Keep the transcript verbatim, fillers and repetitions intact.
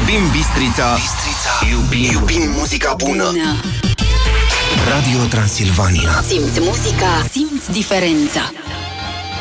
Iubim Bistrița, Bistrița. Iubim, iubim muzica bună. bună. Radio Transilvania. Simți muzica, simți diferența.